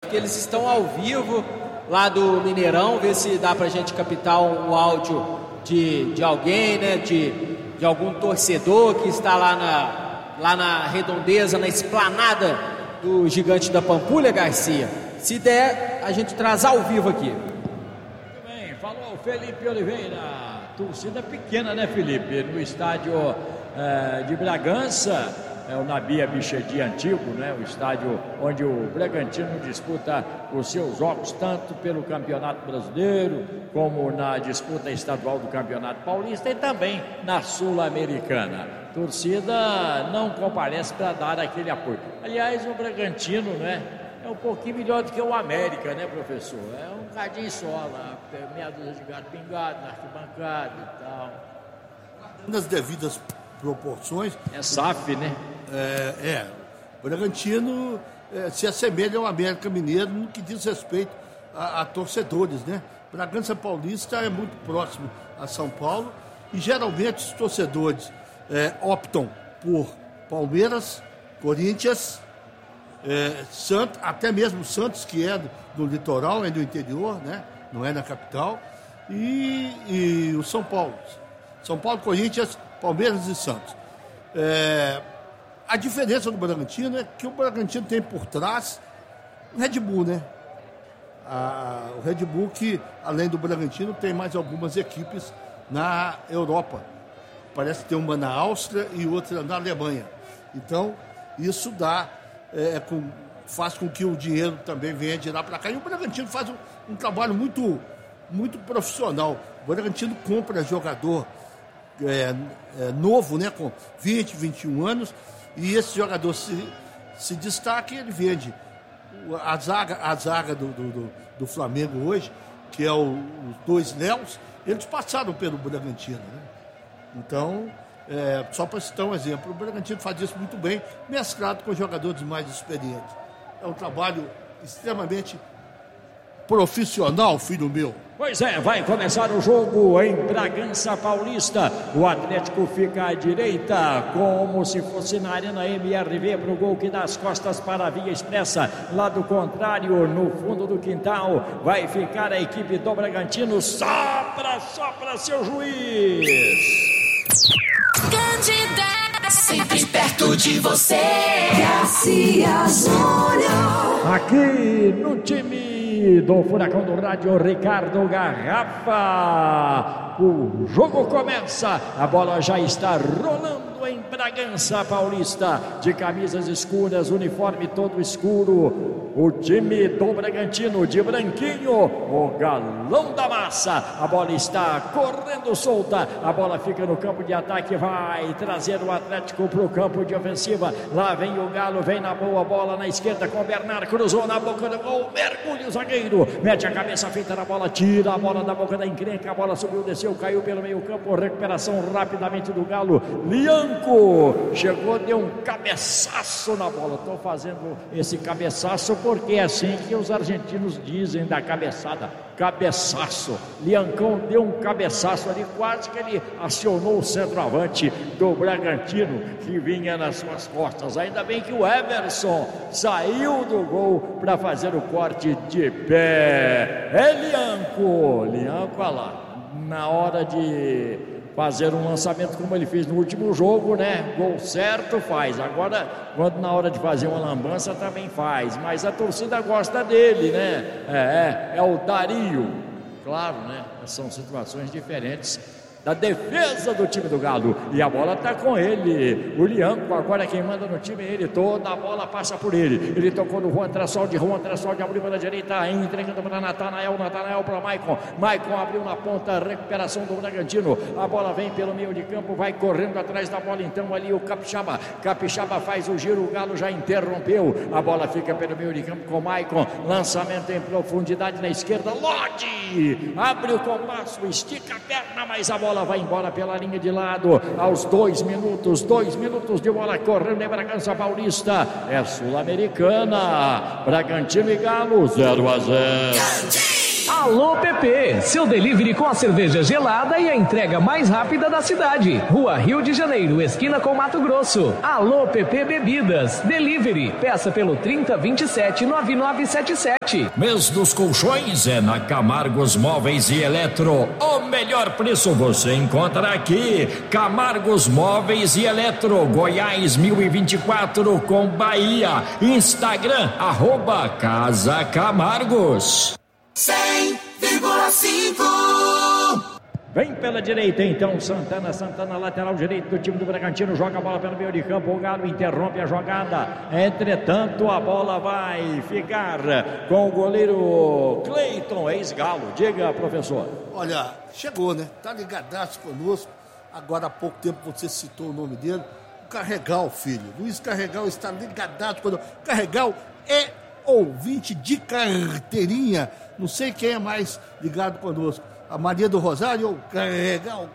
que eles estão ao vivo lá do Mineirão, ver se dá pra gente captar um áudio de alguém, né, de algum torcedor que está lá na redondeza, na esplanada do Gigante da Pampulha, Garcia. Se der, a gente traz ao vivo aqui. Muito bem, falou Felipe Oliveira. Torcida pequena, né, Felipe? No estádio de Bragança, é o Nabi Abichedi antigo, né? O estádio onde o Bragantino disputa os seus jogos tanto pelo Campeonato Brasileiro como na disputa estadual do Campeonato Paulista e também na Sul-Americana. Torcida não comparece para dar aquele apoio. Aliás, o Bragantino, né, é um pouquinho melhor do que o América, né, professor? É um cadinho só lá, meia dúzia de gato pingado na arquibancada e tal. Nas devidas proporções. É SAF, né? O Bragantino se assemelha ao América Mineiro no que diz respeito a torcedores, né? Bragança Paulista é muito próximo a São Paulo e geralmente os torcedores optam por Palmeiras, Corinthians, Santos, até mesmo Santos, que é do litoral, é do interior, né? Não é na capital, e o São Paulo. São Paulo, Corinthians, Palmeiras e Santos. A diferença do Bragantino é que o Bragantino tem por trás o Red Bull, né? O Red Bull que, além do Bragantino, tem mais algumas equipes na Europa. Parece que tem uma na Áustria e outra na Alemanha. Então, isso faz com que o dinheiro também venha de lá para cá. E o Bragantino faz um trabalho muito, muito profissional. O Bragantino compra jogador novo, né, com 20, 21 anos, e esse jogador se destaca e ele vende. A zaga do Flamengo hoje, que é os dois Léos, eles passaram pelo Bragantino, né? Então, só para citar um exemplo, o Bragantino faz isso muito bem, mesclado com jogadores mais experientes. É um trabalho extremamente profissional, filho meu. Pois é, vai começar o jogo em Bragança Paulista. O Atlético fica à direita, como se fosse na Arena MRV, para o gol que dá as costas para a via expressa. Lado contrário, no fundo do quintal, vai ficar a equipe do Bragantino. Sopra, seu juiz. Candidata, sempre perto de você. Garcia Júnior. Aqui no time do Furacão do Rádio, Ricardo Garrafa. O jogo começa, a bola já está rolando em Bragança Paulista, de camisas escuras, uniforme todo escuro, o time do Bragantino de branquinho, o galão da massa. A bola está correndo solta, a bola fica no campo de ataque, vai trazer o Atlético para o campo de ofensiva. Lá vem o Galo, vem na boa bola na esquerda com o Bernard, cruzou na boca do gol, mergulha o zagueiro, mete a cabeça feita na bola, tira a bola da boca da encrenca, a bola subiu, desceu, caiu pelo meio campo, recuperação rapidamente do Galo. Lianco chegou, deu um cabeçaço na bola. Estou fazendo esse cabeçaço porque é assim que os argentinos dizem da cabeçada. Cabeçaço. Liancão deu um cabeçaço ali, quase que ele acionou o centroavante do Bragantino, que vinha nas suas costas. Ainda bem que o Everson saiu do gol para fazer o corte de pé. Lianco, olha lá, na hora de fazer um lançamento como ele fez no último jogo, né? Gol certo faz. Agora, quando na hora de fazer uma lambança também faz. Mas a torcida gosta dele, né? É o Dario. Claro, né? São situações diferentes da defesa do time do Galo. E a bola está com ele. O Lianco, agora quem manda no time é ele. Toda a bola passa por ele. Ele tocou no Juan Trassoldi abriu pela direita, entregando para Natanael para Maicon. Maicon abriu na ponta, recuperação do Bragantino. A bola vem pelo meio de campo, vai correndo atrás da bola. Então ali o Capixaba faz o giro, o Galo já interrompeu. A bola fica pelo meio de campo com Maicon. Lançamento em profundidade na esquerda. Lodi abre o compasso, estica a perna, mas a bola vai embora pela linha de lado. Aos 2 minutos de bola correndo em Bragança Paulista. É Sul-Americana. Bragantino e Galo 0-0. Alô PP, seu delivery com a cerveja gelada e a entrega mais rápida da cidade. Rua Rio de Janeiro, esquina com Mato Grosso. Alô PP Bebidas, delivery, peça pelo 3027-9977. Mês dos colchões é na Camargos Móveis e Eletro. O melhor preço você encontra aqui. Camargos Móveis e Eletro, Goiás 1024 com Bahia. Instagram, @Casa Camargos. 100,5. Vem pela direita então, Santana, lateral direito do time do Bragantino, joga a bola pelo meio de campo, o Galo interrompe a jogada, entretanto a bola vai ficar com o goleiro Cleiton, ex-Galo. Diga, professor. Olha, chegou, né? Tá ligadaço conosco, agora há pouco tempo você citou o nome dele, o Carregal, filho, Luiz Carregal está ligadaço conosco. Carregal é ouvinte de carteirinha, não sei quem é mais ligado conosco, a Maria do Rosário ou Carregal,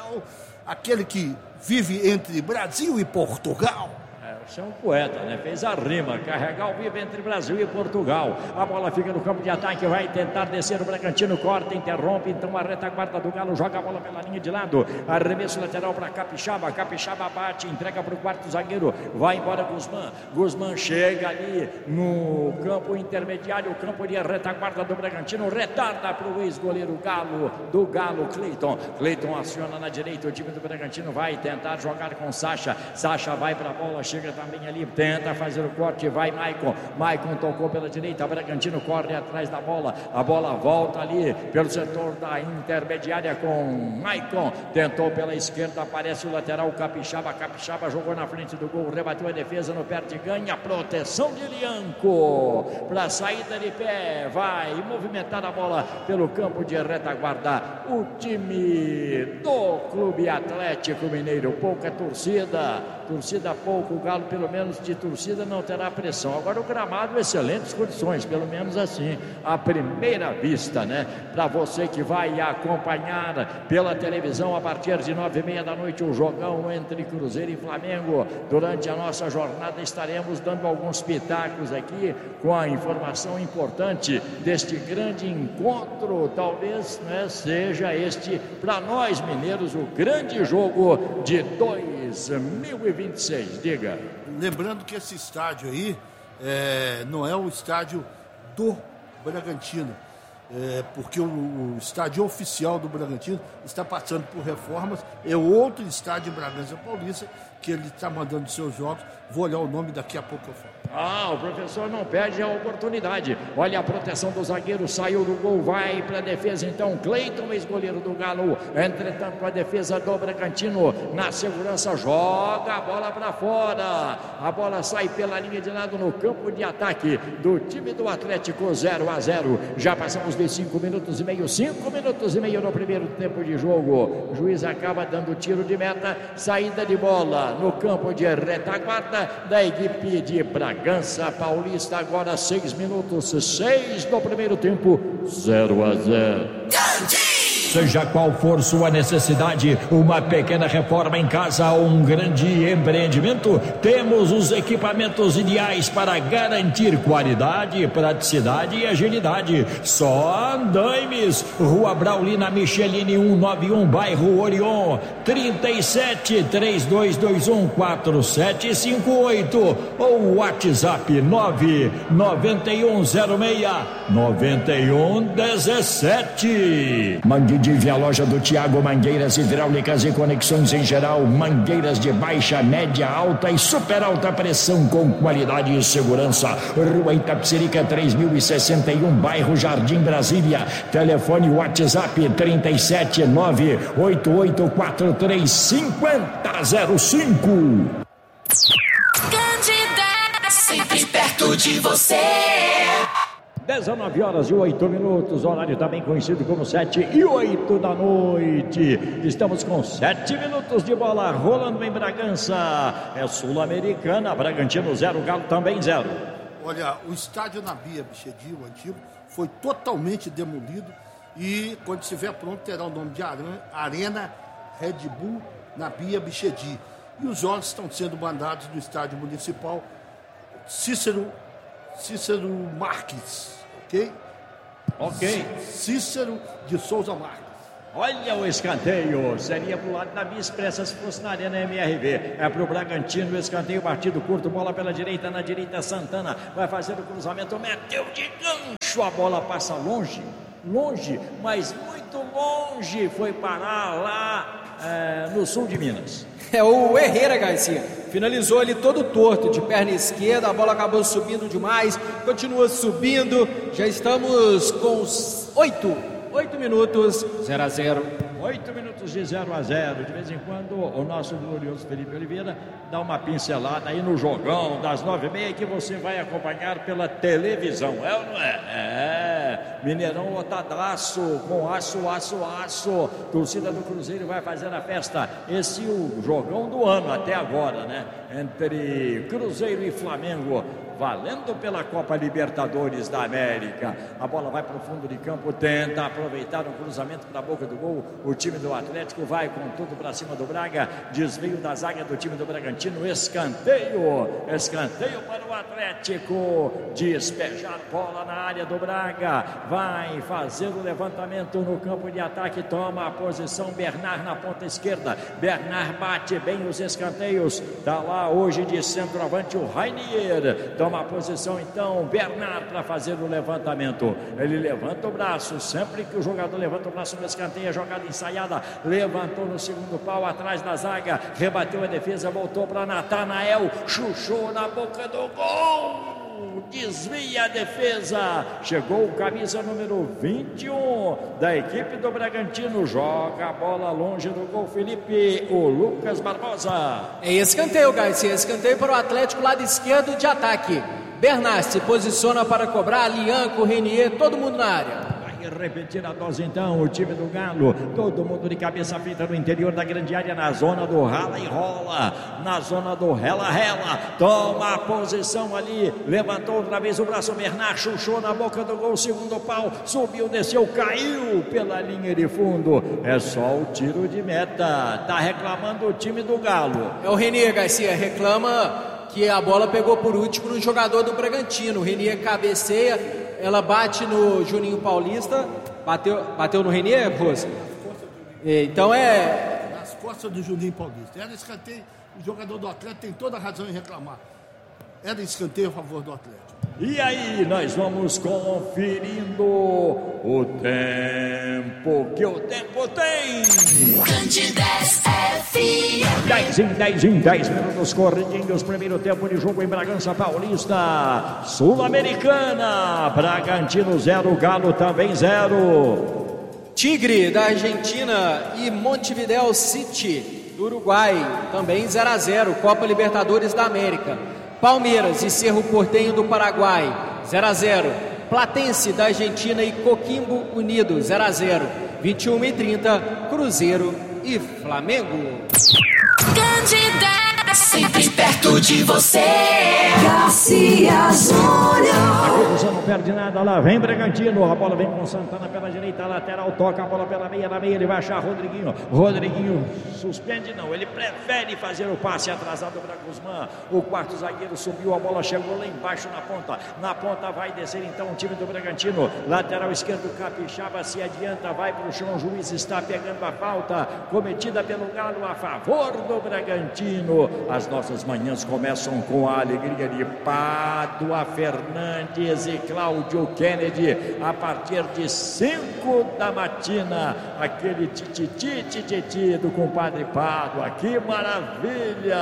aquele que vive entre Brasil e Portugal. Você é um poeta, né? Fez a rima. Carregal vive entre Brasil e Portugal. A bola fica no campo de ataque, vai tentar descer o Bragantino, corta, interrompe, então a retaguarda do Galo joga a bola pela linha de lado, arremesso lateral para Capixaba, Capixaba bate, entrega para o quarto zagueiro, vai embora Guzmán chega ali no campo intermediário, o campo de retaguarda do Bragantino, retarda para o ex-goleiro do Galo, Cleiton aciona na direita, o time do Bragantino vai tentar jogar com Sacha vai para a bola, chega também ali, tenta fazer o corte, vai Maicon tocou pela direita, Bragantino corre atrás da bola, a bola volta ali pelo setor da intermediária com Maicon, tentou pela esquerda, aparece o lateral Capixaba jogou na frente do gol, rebateu a defesa no pé de ganha, proteção de Lianco para saída de pé, vai movimentar a bola pelo campo de retaguarda, o time do Clube Atlético Mineiro, pouca torcida pouco, o Galo pelo menos de torcida não terá pressão. Agora o gramado, excelentes condições, pelo menos assim, à primeira vista, né? Para você que vai acompanhar pela televisão a partir de 9h30 da noite o jogão entre Cruzeiro e Flamengo. Durante a nossa jornada estaremos dando alguns pitacos aqui com a informação importante deste grande encontro. Talvez, né, seja este, para nós mineiros, o grande jogo de 2026. Diga. Lembrando que esse estádio aí não é o estádio do Bragantino, porque o estádio oficial do Bragantino está passando por reformas, é outro estádio em Bragança Paulista que ele está mandando seus jogos. Vou olhar o nome, daqui a pouco eu falo. O professor não perde a oportunidade. Olha a proteção do zagueiro, saiu do gol, vai para a defesa então Cleiton, ex-goleiro do Galo. Entretanto a defesa do Bragantino na segurança, joga a bola para fora, a bola sai pela linha de lado no campo de ataque do time do Atlético. 0-0, já passamos de 5 minutos e meio no primeiro tempo de jogo. O juiz acaba dando tiro de meta, saída de bola no campo de retaguarda da equipe de Bragança Paulista. Agora 6 minutos, 6 do primeiro tempo, 0-0. Seja qual for sua necessidade, uma pequena reforma em casa ou um grande empreendimento, temos os equipamentos ideais para garantir qualidade, praticidade e agilidade. Só Andaimes, Rua Braulina Michelini 191, bairro Orion, 37-3221-4758 ou WhatsApp 99106-9117. Mangueiras, a loja do Tiago, mangueiras hidráulicas e conexões em geral, mangueiras de baixa, média, alta e super alta pressão com qualidade e segurança. Rua Itapecerica 3061, bairro Jardim Brasília. Telefone WhatsApp 37988435005. Candidata, sempre perto de você. 19h08, horário também conhecido como 7h08 da noite. Estamos com 7 minutos de bola rolando em Bragança. É Sul-Americana, Bragantino 0, Galo também 0. Olha, o estádio Nabia Bichedi, o antigo, foi totalmente demolido e quando estiver pronto terá o nome de Arena Red Bull Nabia Bichedi. E os jogos estão sendo mandados no estádio municipal Cícero Marques. Ok? Ok. Cícero de Souza Marques. Olha o escanteio, seria pro lado da Via Expressa se fosse na Arena MRV. É pro Bragantino, o escanteio, partido curto, bola pela direita, na direita Santana vai fazer o cruzamento, meteu de gancho, a bola passa longe, mas muito longe, foi parar lá no sul de Minas. É o Herrera, Garcia, finalizou ali todo torto, de perna esquerda, a bola acabou subindo demais, continua subindo, já estamos com 8 minutos, 0-0. 8 minutos de 0-0. De vez em quando o nosso glorioso Felipe Oliveira dá uma pincelada aí no jogão das 9h30 que você vai acompanhar pela televisão. É ou não é? É. Mineirão lotadaço, com aço. Torcida do Cruzeiro vai fazer a festa. Esse é o jogão do ano até agora, né? Entre Cruzeiro e Flamengo. Valendo pela Copa Libertadores da América. A bola vai para o fundo de campo, tenta aproveitar um cruzamento para a boca do gol. O time do Atlético vai com tudo para cima do Braga. Desvio da zaga do time do Bragantino. Escanteio para o Atlético. Despejar bola na área do Braga. Vai fazer o levantamento no campo de ataque. Toma a posição Bernard na ponta esquerda. Bernard bate bem os escanteios. Está lá hoje de centroavante o Rainier. Toma a posição então Bernard para fazer o levantamento. Ele levanta o braço, sempre que o jogador levanta o braço no escanteio, jogada ensaiada, levantou no segundo pau atrás da zaga, rebateu a defesa, voltou para Natanael, chuchou na boca do gol, desvia a defesa, chegou o camisa número 21 da equipe do Bragantino, joga a bola longe do gol, Felipe, o Lucas Barbosa. É escanteio, Garcia, escanteio para o Atlético, lado esquerdo de ataque. Bernard se posiciona para cobrar, Lianco, Renier, todo mundo na área. Repetir a dose então, o time do Galo, todo mundo de cabeça feita no interior da grande área, na zona do rala e rola, na zona do rela, toma a posição ali, levantou outra vez o braço, Bernard chuchou na boca do gol, segundo pau, subiu, desceu, caiu pela linha de fundo, é só o tiro de meta, tá reclamando o time do Galo. É o Renier, Garcia, reclama que a bola pegou por último no jogador do Bragantino, o Renier cabeceia, ela bate no Juninho Paulista, bateu no Renier, Rosa? Então nas costas do Juninho Paulista. Era escanteio, o jogador do Atlético tem toda a razão em reclamar. Era escanteio a favor do Atlético. E aí, nós vamos conferindo o tempo que o tempo tem. Candidez FM. 10 minutos corridinhos, primeiro tempo de jogo em Bragança Paulista, Sul-Americana, Bragantino 0, Galo também 0. Tigre da Argentina e Montevideo City do Uruguai também 0-0, Copa Libertadores da América. Palmeiras e Cerro Porteño do Paraguai 0-0, Platense da Argentina e Coquimbo Unido 0-0, 21h30, Cruzeiro e Flamengo. Candidez, sempre perto de você. Garcia Júnior. A conclusão não perde nada, lá vem Bragantino, a bola vem com Santana pela direita, lateral, toca a bola pela meia, na meia ele vai achar Rodriguinho suspende não, ele prefere fazer o passe atrasado para Guzmán, o quarto zagueiro subiu, a bola chegou lá embaixo na ponta vai descer então o time do Bragantino, lateral esquerdo Capixaba se adianta, vai para o chão, o juiz está pegando a falta cometida pelo Galo a favor do Bragantino. As nossas manhãs começam com a alegria de Pádua Fernandes e Cláudio Kennedy a partir de 5 da matina, aquele tititi do compadre Pádua, que maravilha,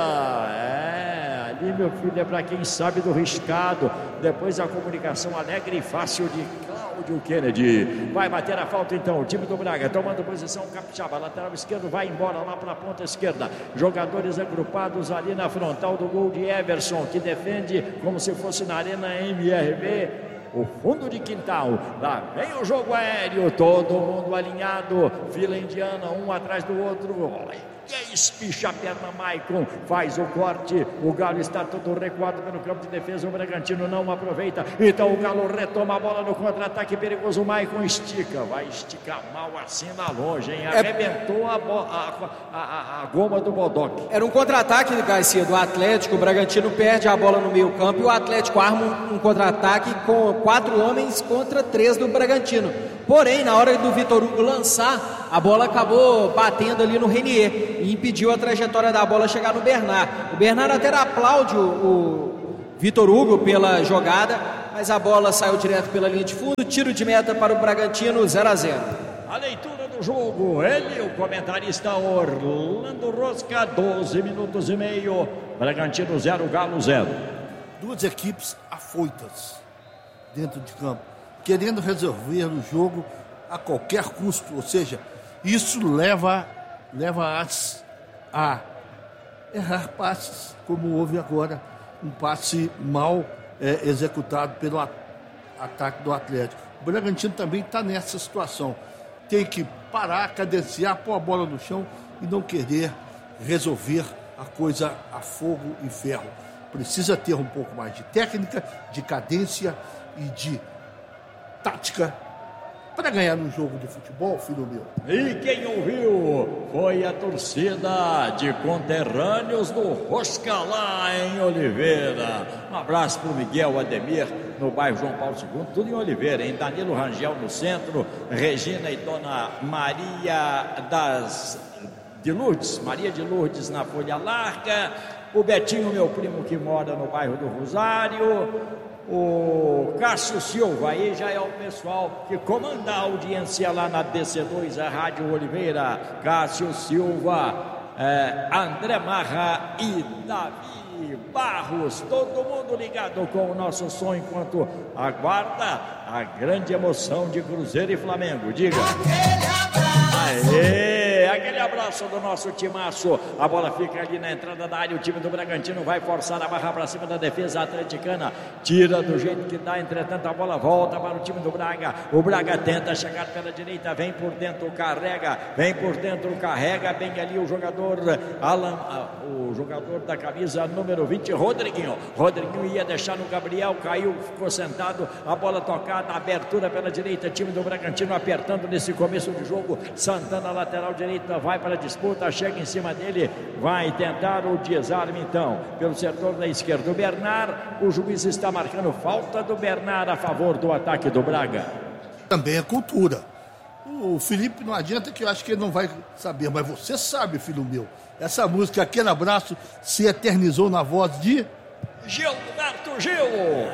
ali meu filho é para quem sabe do riscado, depois a comunicação alegre e fácil de Cláudio Kennedy, vai bater a falta então, o time do Braga tomando posição, Capixaba, lateral esquerdo, vai embora lá para a ponta esquerda, jogadores agrupados ali na frontal do gol de Everson, que defende como se fosse na Arena MRV, o fundo de quintal, lá vem o jogo aéreo, todo mundo alinhado, fila indiana, um atrás do outro, espicha a perna, Maicon faz o corte, o Galo está todo recuado pelo campo de defesa, o Bragantino não aproveita, então o Galo retoma a bola no contra-ataque perigoso, o Maicon estica, vai esticar mal assim na longe, hein? Arrebentou a goma do Bodoc. Era um contra-ataque, Garcia, do Atlético, o Bragantino perde a bola no meio campo e o Atlético arma um contra-ataque com 4 homens contra 3 do Bragantino. Porém, na hora do Vitor Hugo lançar, a bola acabou batendo ali no Renier e impediu a trajetória da bola chegar no Bernard. O Bernard até aplaude o Vitor Hugo pela jogada, mas a bola saiu direto pela linha de fundo, tiro de meta para o Bragantino, 0-0. A leitura do jogo, ele, o comentarista Orlando Rosca, 12 minutos e meio, Bragantino 0, Galo 0. Duas equipes afoitas dentro de campo, querendo resolver o jogo a qualquer custo, ou seja, isso leva-as a errar passes, como houve agora, um passe mal executado pelo ataque do Atlético. O Bragantino também está nessa situação, tem que parar, cadenciar, pôr a bola no chão e não querer resolver a coisa a fogo e ferro. Precisa ter um pouco mais de técnica, de cadência e de tática para ganhar um jogo de futebol, filho meu. E quem ouviu foi a torcida de conterrâneos do Rosca lá em Oliveira. Um abraço para o Miguel Ademir, no bairro João Paulo II, tudo em Oliveira, em Danilo Rangel no centro, Regina e Dona Maria de Lourdes na Folha Larga, o Betinho, meu primo que mora no bairro do Rosário, o Cássio Silva, aí já é o pessoal que comanda a audiência lá na DC2, a Rádio Oliveira, Cássio Silva, André Marra e Davi Barros, todo mundo ligado com o nosso som enquanto aguarda a grande emoção de Cruzeiro e Flamengo. Diga. Aê, aquele abraço do nosso timaço. A bola fica ali na entrada da área. O time do Bragantino vai forçar a barra para cima da defesa atleticana. Tira do jeito que dá, entretanto a bola volta para o time do Braga. O Braga tenta chegar pela direita, vem por dentro, carrega, carrega bem ali o jogador Alan, o jogador da camisa número 20, Rodriguinho. Rodriguinho ia deixar no Gabriel, caiu, ficou sentado. A bola tocada, abertura pela direita. Time do Bragantino apertando nesse começo de jogo. Santana, lateral direita, vai para a disputa, chega em cima dele, vai tentar o desarme então, pelo setor da esquerda. O Bernard, o juiz está marcando falta do Bernard a favor do ataque do Braga. Também é cultura. O Felipe não adianta, que eu acho que ele não vai saber, mas você sabe, filho meu. Essa música, Aquele Abraço, se eternizou na voz de Gilberto Gil.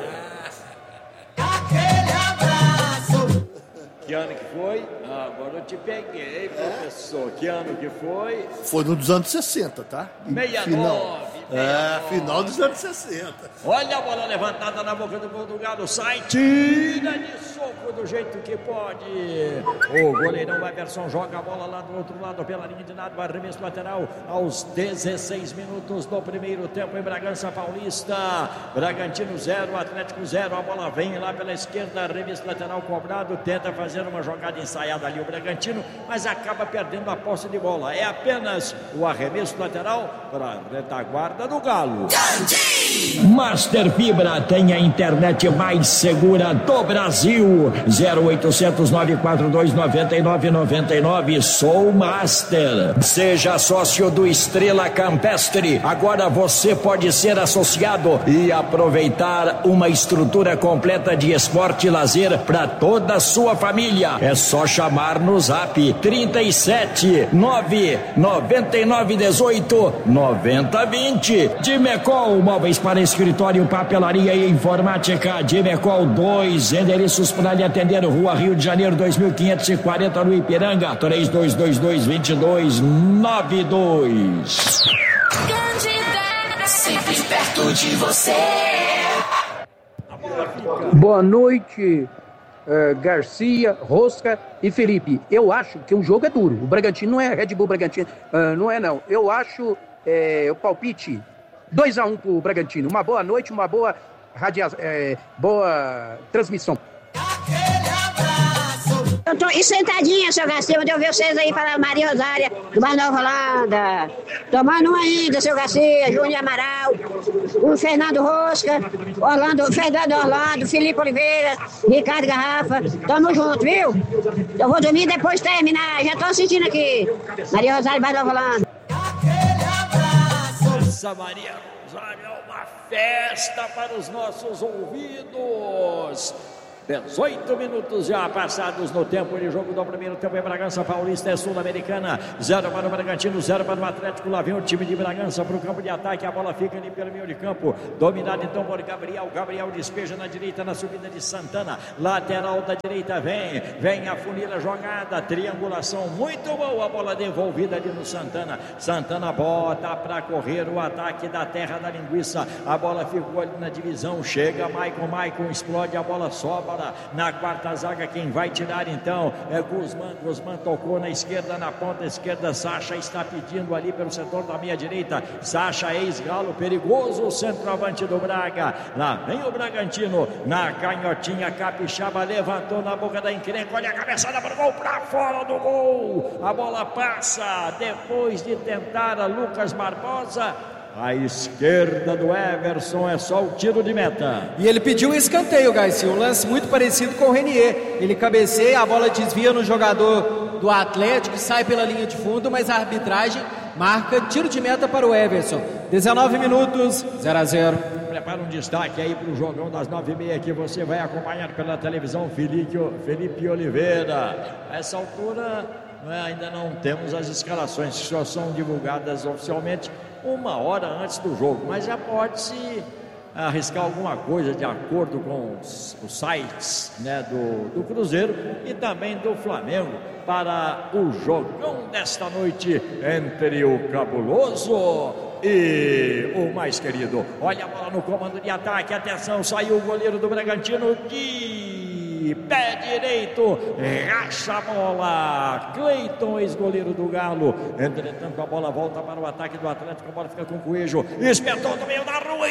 Aquele abraço. Que ano que foi? Agora eu te peguei, professor. Que ano que foi? Foi no dos anos 60, tá? 69. Final dos anos 60. Olha a bola levantada na boca do gol do Galo. Sai, tira de soco do jeito que pode. O goleirão Everson joga a bola lá do outro lado pela linha de lado. Arremesso lateral aos 16 minutos do primeiro tempo em Bragança Paulista. Bragantino 0, Atlético 0. A bola vem lá pela esquerda. Arremesso lateral cobrado. Tenta fazer uma jogada ensaiada ali o Bragantino, mas acaba perdendo a posse de bola. É apenas o arremesso lateral para a retaguarda do Galo. Master Fibra tem a internet mais segura do Brasil. 0800 942 9999. Sou Master. Seja sócio do Estrela Campestre. Agora você pode ser associado e aproveitar uma estrutura completa de esporte e lazer para toda a sua família. É só chamar no zap 37 999 18 90 20. Dimecol, móveis para escritório, papelaria e informática. Dimecol 2 endereços para lhe atender. Rua Rio de Janeiro 2540 no Ipiranga. 3222-2292. Sempre perto de você. Boa noite, Garcia, Rosca e Felipe. Eu acho que o jogo é duro. O Bragantino não é Red Bull Bragantino. Não é, não. Eu acho o palpite 2-1 pro Bragantino. Uma boa noite, uma boa boa transmissão. Eu tô e sentadinha, seu Garcia, onde eu vi vocês aí para Maria Rosária, do Bar Nova Holanda. Tomando um ainda, seu Garcia, Júnior Amaral, o Fernando Rosca, Fernando Orlando, Felipe Oliveira, Ricardo Garrafa. Tamo junto, viu? Eu vou dormir depois de terminar, já tô assistindo aqui. Maria Rosária, Bar Nova Holanda. Nossa, Maria Rosária, é uma festa para os nossos ouvidos. 18 minutos já passados no tempo de jogo do primeiro tempo em Bragança Paulista, é Sul-Americana, 0 para o Bragantino, 0 para o Atlético. Lá vem o time de Bragança para o campo de ataque, a bola fica ali pelo meio de campo, dominado então por Gabriel despeja na direita, na subida de Santana, lateral da direita, vem a funila jogada, triangulação muito boa, a bola devolvida ali no Santana bota para correr o ataque da terra da linguiça, a bola ficou ali na divisão, chega Maicon explode, a bola sobra na quarta zaga. Quem vai tirar então é Guzmán tocou na esquerda, na ponta esquerda. Sacha está pedindo ali pelo setor da meia direita. Sacha, ex-Galo, perigoso, o centroavante do Braga. Lá vem o Bragantino na canhotinha, Capixaba levantou na boca da encrenca, olha a cabeçada para o gol, para fora do gol, a bola passa depois de tentar a Lucas Barbosa. À esquerda do Everson, é só o tiro de meta. E ele pediu um escanteio, Garcia, um lance muito parecido com o Renier. Ele cabeceia, a bola desvia no jogador do Atlético, sai pela linha de fundo, mas a arbitragem marca tiro de meta para o Everson. 19 minutos, 0-0. Prepara um destaque aí para o jogão das 9h30 que você vai acompanhar pela televisão, Felipe Oliveira. A essa altura ainda não temos as escalações, que só são divulgadas oficialmente uma hora antes do jogo, mas já pode-se arriscar alguma coisa de acordo com os sites, né, do Cruzeiro e também do Flamengo para o jogão desta noite entre o Cabuloso e o mais querido. Olha a bola no comando de ataque, atenção, saiu o goleiro do Bragantino de pé direito, racha a bola, Cleiton, ex-goleiro do Galo. Entretanto a bola volta para o ataque do Atlético, a bola fica com o Coelho, espetou no meio da rua,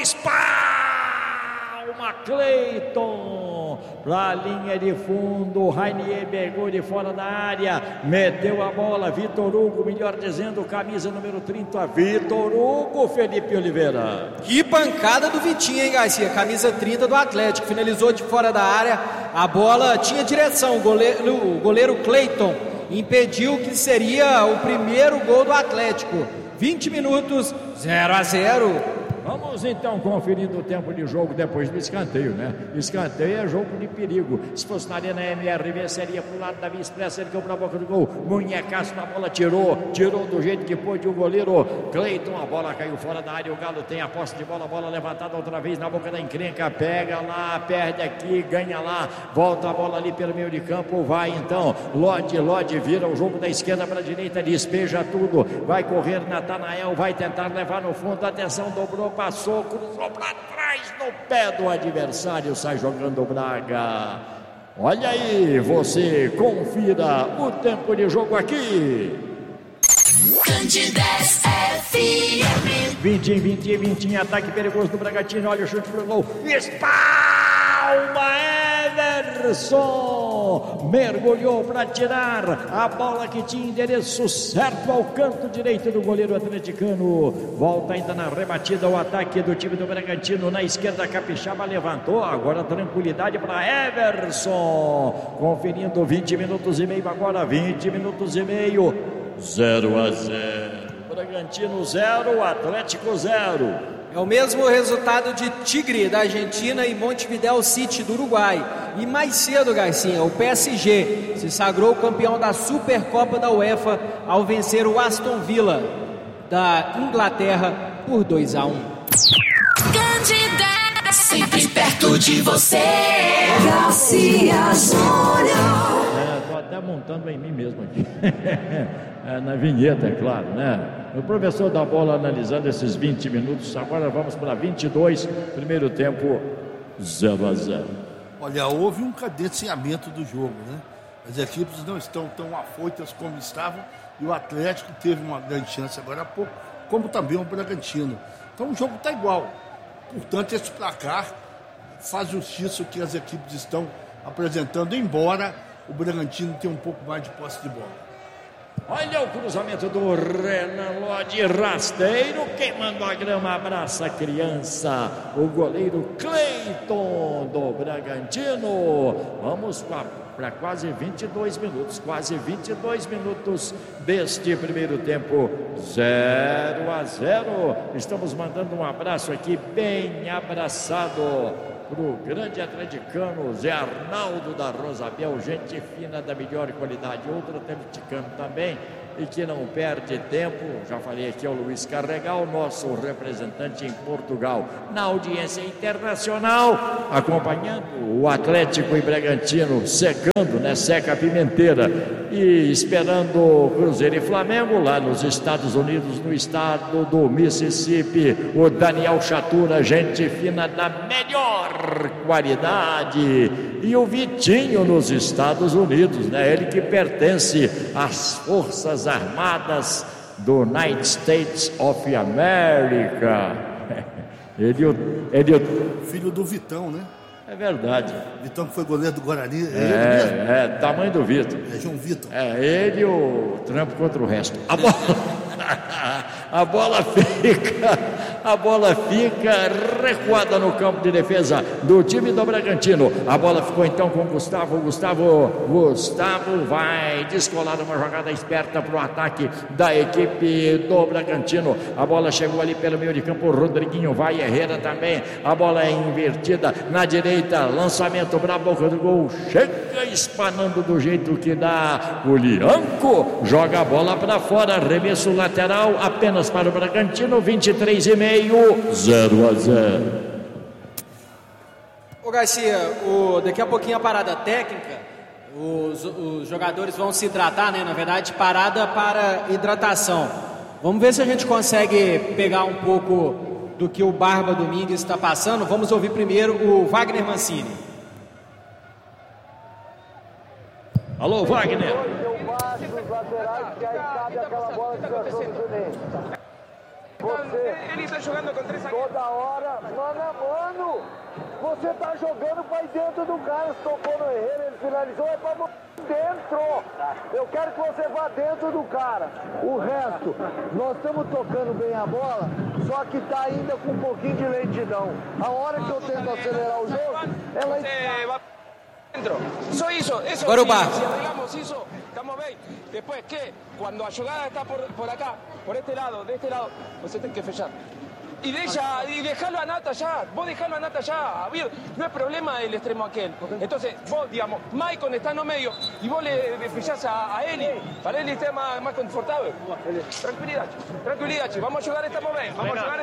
espalma Cleiton para a linha de fundo, Rainier pegou de fora da área, meteu a bola, Vitor Hugo, melhor dizendo, camisa número 30, Vitor Hugo, Felipe Oliveira. Que pancada do Vitinho, hein, Garcia? Camisa 30 do Atlético, finalizou de fora da área, a bola tinha direção, o goleiro Cleiton impediu que seria o primeiro gol do Atlético. 20 minutos, 0-0. Vamos então conferir o tempo de jogo depois do escanteio, né? Escanteio é jogo de perigo. Se fosse na Arena MRV, seria pro lado da Via Expressa, ele deu pra boca do gol. Munhecaço na bola, tirou do jeito que pôde o goleiro Cleiton. A bola caiu fora da área, o Galo tem a posse de bola, bola levantada outra vez na boca da encrenca, pega lá, perde aqui, ganha lá, volta a bola ali pelo meio de campo, vai então, Lodi vira o jogo da esquerda para a direita, despeja tudo, vai correr Natanael, vai tentar levar no fundo, atenção, dobrou, passou, cruzou para trás no pé do adversário, sai jogando o Braga. Olha aí, você confira o tempo de jogo aqui. Candidez FM. 20 ataque perigoso do Bragantino, olha o chute pro gol, espalma Everson, mergulhou para tirar a bola que tinha endereço certo ao canto direito do goleiro atleticano. Volta ainda na rebatida o ataque do time do Bragantino, na esquerda Capixaba levantou, agora tranquilidade para Everson, conferindo 20 minutos e meio agora, 20 minutos e meio, 0-0, Bragantino 0, Atlético 0. É o mesmo resultado de Tigre da Argentina e Montevideo City do Uruguai. E mais cedo, Garcia, o PSG se sagrou campeão da Supercopa da UEFA ao vencer o Aston Villa da Inglaterra por 2-1. Candidez, sempre perto de você. Garcia Júnior. Estou até montando em mim mesmo aqui. Na vinheta, é claro, né? O professor da bola analisando esses 20 minutos. Agora vamos para 22, primeiro tempo, 0-0. Olha, houve um cadenciamento do jogo, né? As equipes não estão tão afoitas como estavam e o Atlético teve uma grande chance agora há pouco, como também o Bragantino. Então o jogo está igual. Portanto, esse placar faz justiça ao que as equipes estão apresentando, embora o Bragantino tem um pouco mais de posse de bola. Olha o cruzamento do Renan Lodi, rasteiro, queimando a grama, abraça a criança, o goleiro Cleiton do Bragantino. Vamos para quase 22 minutos deste primeiro tempo, 0-0. Estamos mandando um abraço aqui, bem abraçado, para o grande atleticano Zé Arnaldo da Rosabel, gente fina da melhor qualidade, outro atleticano também, e que não perde tempo. Já falei aqui ao Luiz Carregal, nosso representante em Portugal, na audiência internacional, acompanhando o Atlético e Bragantino, secando, né? Seca a pimenteira, e esperando Cruzeiro e Flamengo lá nos Estados Unidos, no estado do Mississippi, o Daniel Chatura, gente fina da melhor qualidade, e o Vitinho nos Estados Unidos, né? Ele que pertence às Forças Armadas do United States of America. Ele Filho do Vitão, né? É verdade. Vitão que foi goleiro do Guarani. Ele mesmo? Tamanho do Vitor. É João Vitor. Ele e o trampo contra o resto. A bola fica recuada no campo de defesa do time do Bragantino. A bola ficou então com o Gustavo. Gustavo vai descolar uma jogada esperta para o ataque da equipe do Bragantino. A bola chegou ali pelo meio de campo. O Rodriguinho vai, Herrera também. A bola é invertida na direita. Lançamento para a boca do gol. Chega espanando do jeito que dá. O Lianco joga a bola para fora. Arremesso lateral apenas para o Bragantino. 23,5. 0-0. Ô Garcia, daqui a pouquinho a parada técnica, os jogadores vão se hidratar, né? Na verdade, parada para hidratação. Vamos ver se a gente consegue pegar um pouco do que o Barba Domingues está passando. Vamos ouvir primeiro o Wagner Mancini. Alô, Wagner. Ele está jogando com 3 zagueiros. Toda hora, mano a mano. Você está jogando para dentro do cara. Se tocou no Herrera, ele finalizou, é para dentro. Eu quero que você vá dentro do cara. O resto, nós estamos tocando bem a bola, só que está ainda com um pouquinho de lentidão. A hora que eu tento acelerar o jogo, ela está dentro. Só isso. Agora o Barba. Si arreglamos isso, estamos bem. Depois que, quando a jogada está por acá, por este lado, de este lado, você tem que fechar. Y dejarlo a Nata ya, vos dejalo a Nata ya, no es problema el extremo aquel. Entonces, vos, digamos, Maicon está en los medios y vos le fechás a Eli, para Eli estar más confortable. Tranquilidad, vamos a jogar, estamos bem,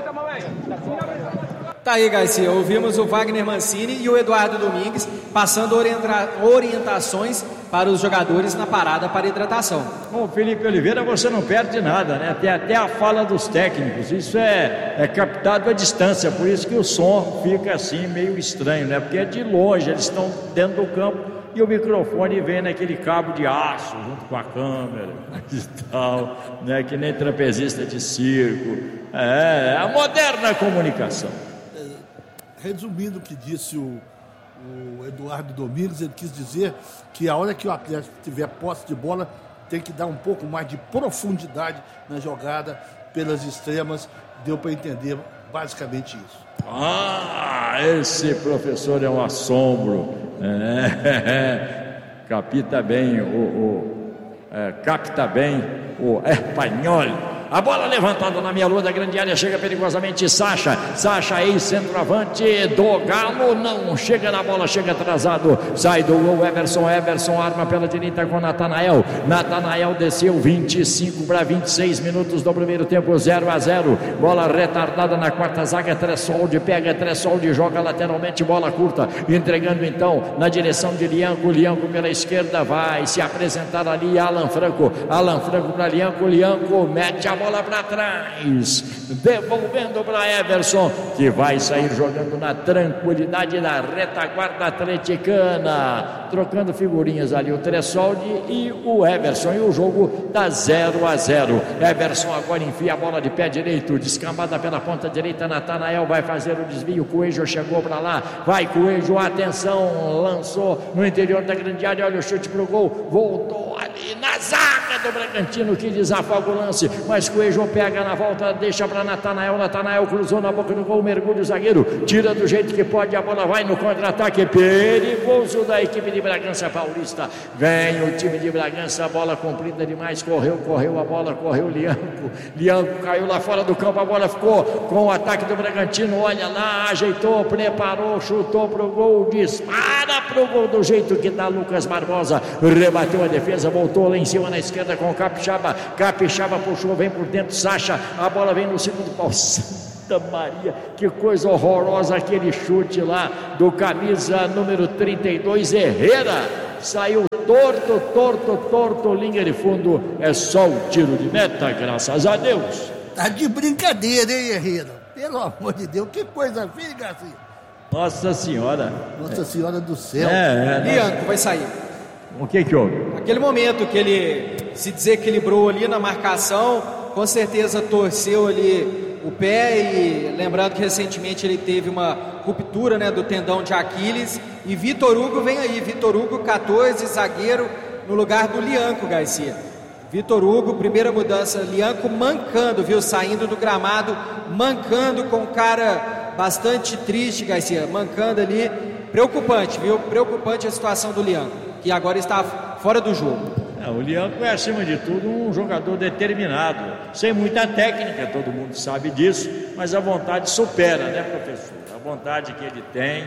Tá aí, Garcia, ouvimos o Wagner Mancini e o Eduardo Domingues passando orientações para os jogadores na parada para hidratação. Bom, Felipe Oliveira, você não perde nada, né? Tem até a fala dos técnicos, isso é captado à distância, por isso que o som fica assim meio estranho, né? Porque é de longe, eles estão dentro do campo e o microfone vem naquele cabo de aço junto com a câmera e tal, né? Que nem trapezista de circo. É a moderna comunicação. Resumindo o que disse o Eduardo Domingues, ele quis dizer que a hora que o Atlético tiver posse de bola, tem que dar um pouco mais de profundidade na jogada pelas extremas. Deu para entender basicamente isso. Esse professor é um assombro. Capta bem o espanhol. A bola levantada na meia lua da grande área, chega perigosamente Sacha, ex-centroavante do Galo, não chega na bola, chega atrasado, sai do gol, Everson arma pela direita com Natanael desceu, 25 para 26 minutos do primeiro tempo, 0-0, bola retardada na quarta zaga, Tressoldi pega, joga lateralmente, bola curta, entregando então na direção de Lianco pela esquerda, vai se apresentar ali Alan Franco para Lianco, mete a bola para trás, devolvendo para Everson, que vai sair jogando na tranquilidade da retaguarda atleticana, trocando figurinhas ali o Tressoldi e o Everson, e o jogo tá 0-0. Everson agora enfia a bola de pé direito, descambada pela ponta direita. Natanael vai fazer o desvio, Coelho chegou para lá, vai Coelho, atenção, lançou no interior da grande área, olha o chute pro gol, voltou ali na zaga do Bragantino, que desafoga o lance, mas Coelho pega na volta, deixa para Natanael, Natanael cruzou na boca do gol, mergulha o zagueiro, tira do jeito que pode, a bola vai no contra-ataque perigoso da equipe de Bragança Paulista. Vem o time de Bragança, a bola comprida demais, correu a bola, correu Lianco caiu lá fora do campo, a bola ficou com o ataque do Bragantino, olha lá, ajeitou, preparou, chutou pro gol, dispara pro gol do jeito que dá Lucas Barbosa, rebateu a defesa, voltou lá em cima na esquerda com o Capixaba puxou, vem por dentro, Sacha, a bola vem no segundo pau. Santa Maria, que coisa horrorosa aquele chute lá do camisa número 32, Herrera, saiu torto, linha de fundo, é só o tiro de meta, graças a Deus. Tá de brincadeira, hein, Herrera? Pelo amor de Deus, que coisa feia, Garcia. Nossa Senhora do céu. Lianco vai sair. O que houve? Aquele momento que ele se desequilibrou ali na marcação, com certeza torceu ali o pé, e lembrando que recentemente ele teve uma ruptura, né, do tendão de Aquiles. E Vitor Hugo vem aí, Vitor Hugo 14, zagueiro, no lugar do Lianco, Garcia. Vitor Hugo, primeira mudança, Lianco mancando, viu, saindo do gramado, mancando, com cara bastante triste, Garcia, mancando ali, preocupante, viu, preocupante a situação do Lianco, que agora está fora do jogo. O Lianco é, acima de tudo, um jogador determinado, sem muita técnica, todo mundo sabe disso, mas a vontade supera, né, professor? A vontade que ele tem,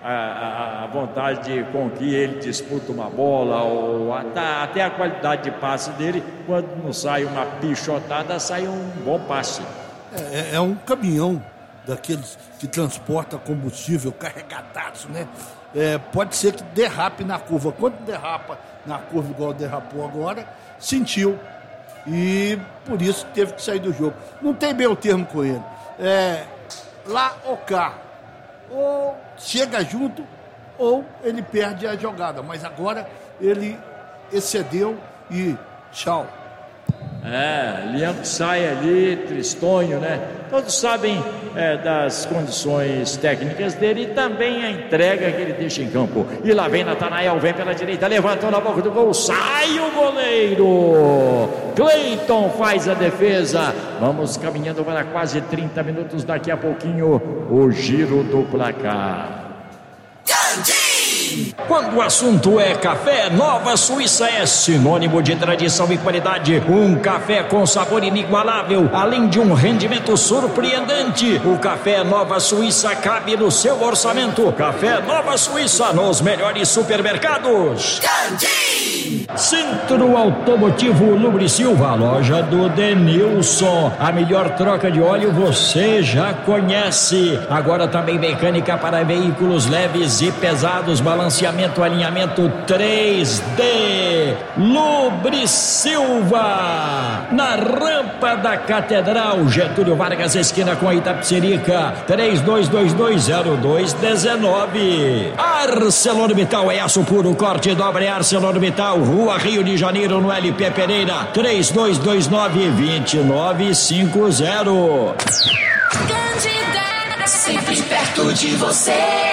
a vontade com que ele disputa uma bola, ou até a qualidade de passe dele, quando não sai uma pichotada, sai um bom passe. É um caminhão daqueles que transporta combustível carregadaço, né? Pode ser que derrape na curva. Quando derrapa na curva igual derrapou agora, sentiu, e por isso teve que sair do jogo. Não tem meio termo com ele, lá ou cá, ou chega junto ou ele perde a jogada, mas agora ele excedeu e tchau. Lianco sai ali, tristonho, né? Todos sabem das condições técnicas dele e também a entrega que ele deixa em campo. E lá vem Natanael, vem pela direita, levantou na boca do gol, sai o goleiro. Cleiton faz a defesa. Vamos caminhando para quase 30 minutos, daqui a pouquinho o giro do placar. Quando o assunto é café, Nova Suíça é sinônimo de tradição e qualidade. Um café com sabor inigualável, além de um rendimento surpreendente. O café Nova Suíça cabe no seu orçamento. Café Nova Suíça nos melhores supermercados. Centro Automotivo Lubricilva, loja do Denilson. A melhor troca de óleo você já conhece. Agora também mecânica para veículos leves e pesados, balanceamento, alinhamento 3D. Lubricilva, na rampa da Catedral, Getúlio Vargas, esquina com a Itapecerica, 32220219. ArcelorMittal é aço puro, corte dobra, é ArcelorMittal, Rua Rio de Janeiro, no LP Pereira, 3229-2950. Sempre perto de você.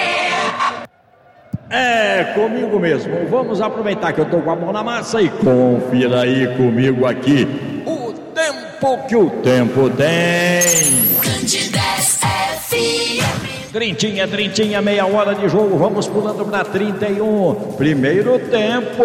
É comigo mesmo. Vamos aproveitar que eu tô com a mão na massa e confira aí comigo aqui o tempo que o tempo tem. Candidez FM. Trintinha, meia hora de jogo, vamos pulando para 31. Primeiro tempo,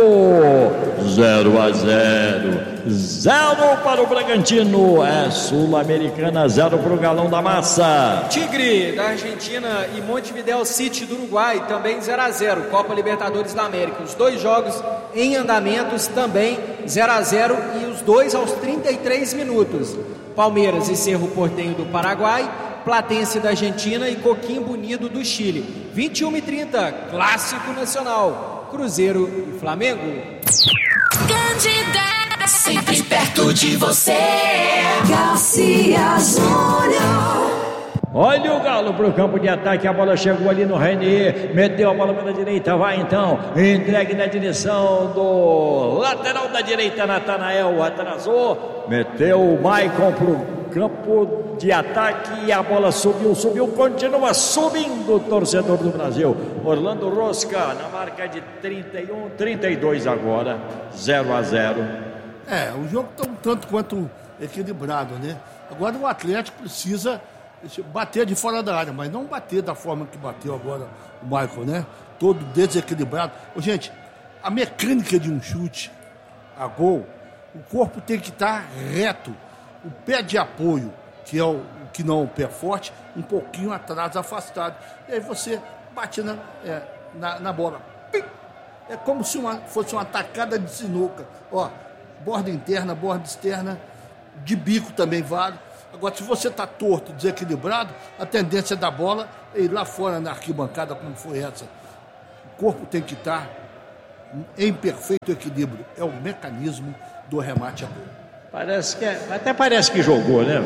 0-0. 0 para o Bragantino, é Sul-Americana, 0 para o Galão da Massa. Tigre da Argentina e Montevideo City do Uruguai, também 0-0. Copa Libertadores da América, os dois jogos em andamentos também 0-0, e os dois aos 33 minutos. Palmeiras e Cerro Porteño do Paraguai, Platense da Argentina e Coquimbo Unido do Chile. 21h30, Clássico Nacional, Cruzeiro e Flamengo. sempre perto de você. Garcia Júnior. Olha o Galo pro campo de ataque, a bola chegou ali no Renier, meteu a bola pela direita, vai então, entregue na direção do lateral da direita, Natanael, atrasou, meteu o Maicon pro campo de ataque e a bola subiu, continua subindo o torcedor do Brasil. Orlando Rosca na marca de 32 agora, 0-0. O jogo tá um tanto quanto equilibrado, né? Agora o Atlético precisa bater de fora da área, mas não bater da forma que bateu agora o Michael, né? Todo desequilibrado. Gente, a mecânica de um chute a gol, o corpo tem que estar reto. O pé de apoio, que é o que não é o pé forte, um pouquinho atrás, afastado. E aí você bate na bola. Pim! É como se fosse uma tacada de sinuca. Ó, borda interna, borda externa, de bico também vale. Agora, se você está torto, desequilibrado, a tendência da bola é ir lá fora na arquibancada, como foi essa. O corpo tem que estar em perfeito equilíbrio. É o mecanismo do remate a gol. Até parece que jogou, né?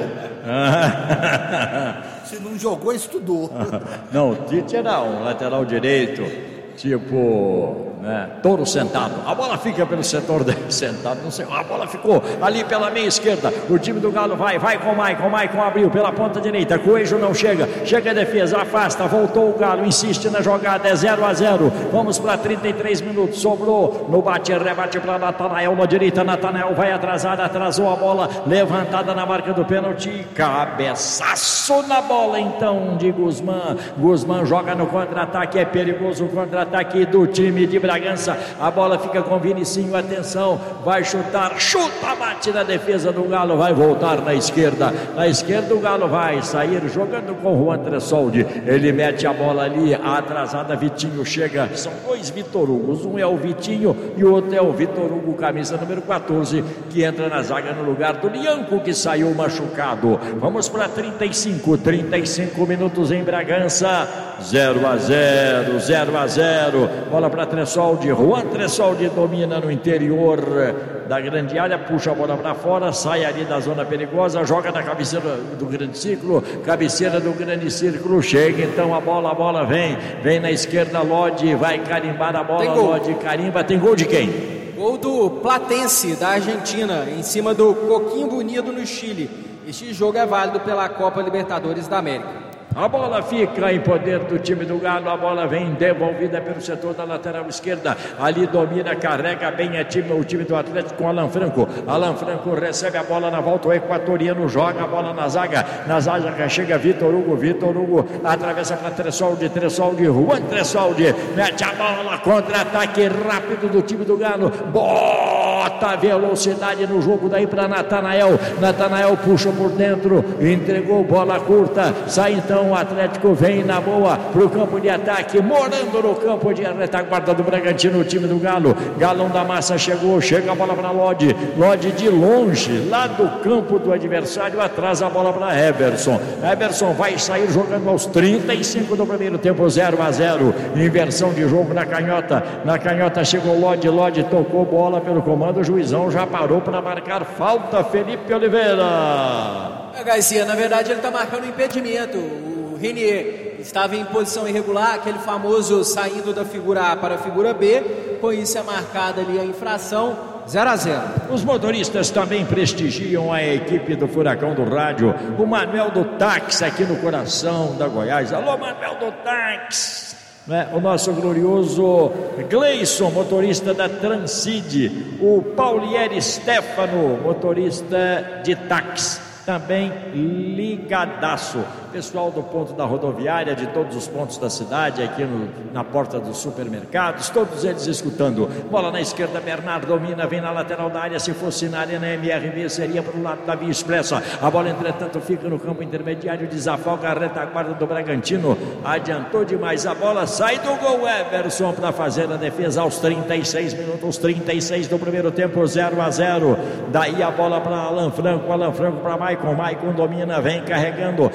Se não jogou, estudou. Não, o Tite era um lateral direito, tipo, né, touro sentado. A bola fica pelo setor dele, sentado, não sei. A bola ficou ali pela meia esquerda. O time do Galo vai com o Maicon abriu pela ponta direita. Coelho não chega a defesa, afasta, voltou o Galo, insiste na jogada, é 0-0. Vamos para 33 minutos. Sobrou no rebate para Natanael na direita. Natanael vai atrasar, atrasou a bola, levantada na marca do pênalti. Cabeçaço na bola então de Guzmán. Guzmán joga no contra-ataque, é perigoso o contra-ataque do time de Bragança. A bola fica com Vinicinho, atenção, vai chutar, bate na defesa do Galo, vai voltar na esquerda o Galo vai sair jogando com o Juan Tressoldi, ele mete a bola ali, atrasada, Vitinho chega, são dois Vitor Hugos, um é o Vitinho e o outro é o Vitor Hugo, camisa número 14, que entra na zaga no lugar do Lianco, que saiu machucado. Vamos para 35 minutos em Bragança, 0-0, bola para Tressoldi, Juan Tressoldi domina no interior da grande área, puxa a bola para fora, sai ali da zona perigosa, joga na cabeceira do grande círculo, chega então a bola vem na esquerda, Lodi vai carimbar a bola, Lodi carimba, tem gol de quem? Gol do Platense, da Argentina, em cima do Coquimbo Unido no Chile. Este jogo é válido pela Copa Libertadores da América. A bola fica em poder do time do Galo, a bola vem devolvida pelo setor da lateral esquerda, ali domina, carrega bem o time do Atlético com Alan Franco recebe a bola na volta, o equatoriano joga a bola na zaga chega Vitor Hugo atravessa para Tressoldi, Juan Tressoldi, mete a bola, contra-ataque rápido do time do Galo, bota velocidade no jogo daí para Natanael puxa por dentro, entregou bola curta, sai então o Atlético, vem na boa pro campo de ataque, morando no campo de retaguarda do Bragantino, o time do Galo, Galão da Massa chega a bola para Lodi de longe, lá do campo do adversário, atrasa a bola para Everson vai sair jogando aos 35 do primeiro tempo, 0-0, inversão de jogo na canhota chegou Lodi tocou bola pelo comando, o juizão já parou para marcar falta, Felipe Oliveira. Garcia, na verdade ele está marcando impedimento. O Renier estava em posição irregular, aquele famoso saindo da figura A para a figura B, com isso é marcada ali a infração, 0-0. Os motoristas também prestigiam a equipe do Furacão do Rádio, o Manuel do Táxi aqui no coração da Goiás. Alô, Manuel do Táxi! O nosso glorioso Gleison, motorista da Transcid, o Paulieri Stefano, motorista de táxi, também ligadaço. Pessoal do ponto da rodoviária, de todos os pontos da cidade, aqui na porta dos supermercados, todos eles escutando. Bola na esquerda, Bernardo domina, vem na lateral da área. Se fosse na área na MRV, seria para o lado da Via Expressa. A bola, entretanto, fica no campo intermediário, desafoga a retaguarda do Bragantino. Adiantou demais a bola, sai do gol Everson para fazer a defesa aos 36 minutos, 36 do primeiro tempo, 0-0. Daí a bola para Alan Franco para Maicon domina, vem carregando pela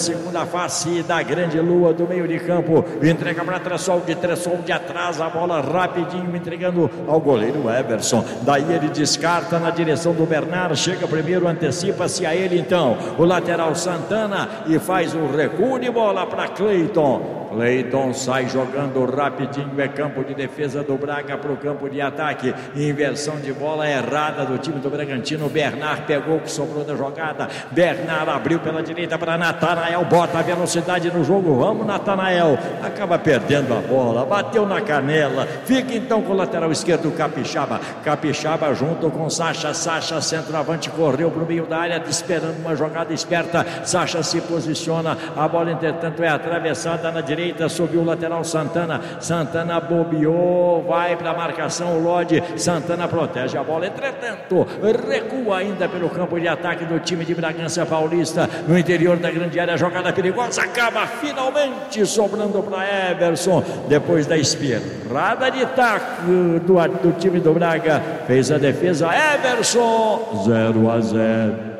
segunda face da grande lua do meio de campo. Entrega para Tressol de atrás, a bola rapidinho entregando ao goleiro Everson. Daí ele descarta na direção do Bernard, chega primeiro, antecipa-se a ele então o lateral Santana e faz o recuo de bola para Cleiton. Cleiton sai jogando rapidinho, é campo de defesa do Braga para o campo de ataque. Inversão de bola errada do time do Bragantino. Bernard pegou o que sobrou da jogada. Bernard abriu pela direita para Natanael, bota a velocidade no jogo. Vamos, Natanael. Acaba perdendo a bola, bateu na canela. Fica então com o lateral esquerdo Capixaba. Capixaba junto com Sacha. Sacha, centroavante, correu para o meio da área, esperando uma jogada esperta. Sacha se posiciona. A bola, entretanto, é atravessada na direita. Subiu o lateral Santana. Santana bobeou, vai para a marcação o Lodi. Santana protege a bola, entretanto recua ainda pelo campo de ataque do time de Bragança Paulista, no interior da grande área. Jogada perigosa, acaba finalmente sobrando para Everson, depois da espirrada de taco do time do Braga. Fez a defesa Everson. 0-0.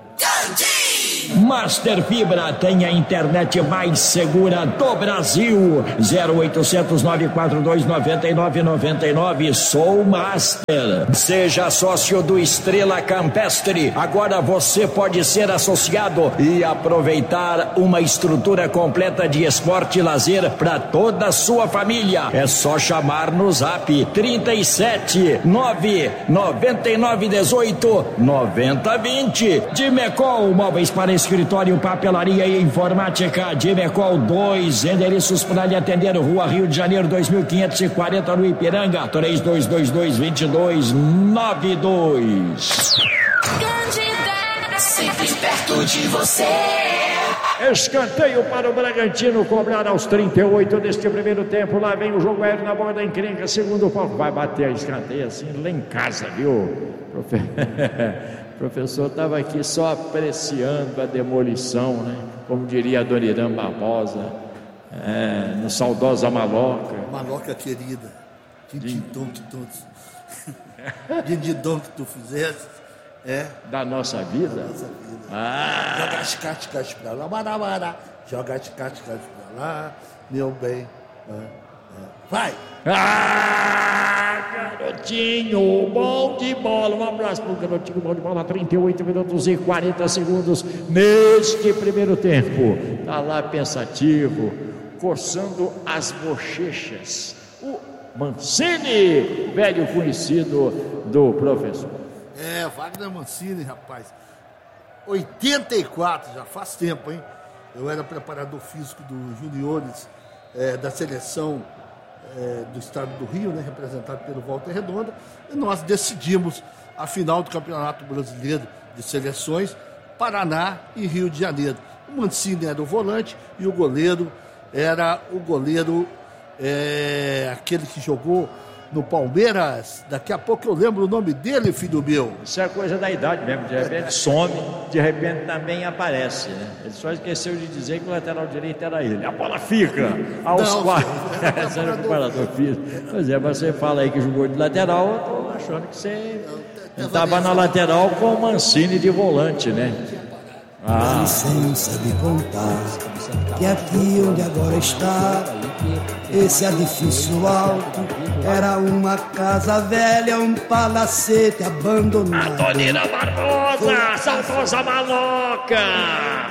Master Fibra tem a internet mais segura do Brasil. 0800 942 9999. Sou Master. Seja sócio do Estrela Campestre. Agora você pode ser associado e aproveitar uma estrutura completa de esporte e lazer para toda a sua família. É só chamar no Zap 37 999 18 90 20. Dimecol, móveis para escritório, papelaria e informática. Dimecol 2 endereços para lhe atender. Rua Rio de Janeiro 2540 no Ipiranga. 3222-2292. Sempre perto de você. Escanteio para o Bragantino cobrar aos 38 deste primeiro tempo. Lá vem o jogo aéreo na bola da encrenca. Segundo pau, vai bater a escanteio assim lá em casa, viu? O professor estava aqui só apreciando a demolição, né? Como diria a Dona Irã Barbosa, no saudosa Maloca. Maloca querida, Dindidom que tu fizeste, da nossa vida? Da nossa vida. Joga as cascas pra lá, barabara. Joga as cascas pra lá, meu bem. Vai! Garotinho, bom de bola. Um abraço pro garotinho, bom de bola. 38 minutos e 40 segundos neste primeiro tempo. Tá lá pensativo, coçando as bochechas. O Mancini, velho conhecido do professor. Wagner Mancini, rapaz. 84, já faz tempo, hein? Eu era preparador físico dos juniores da seleção do estado do Rio, né, representado pelo Walter Redonda, e nós decidimos a final do Campeonato Brasileiro de Seleções, Paraná e Rio de Janeiro. O Mancini era o volante e o goleiro era aquele que jogou no Palmeiras. Daqui a pouco eu lembro o nome dele, filho meu. Isso é coisa da idade mesmo, de repente some, de repente também aparece, né? Ele só esqueceu de dizer que o lateral direito era ele. A bola fica aos 4. Você era preparador físico. Pois é, mas você fala aí que jogou de lateral, eu tô achando que você estava na lateral com o Mancini de volante, né? Dá licença de contar que aqui onde agora está esse edifício alto era uma casa velha, um palacete abandonado. A Dona Barbosa, saudosa Maloca.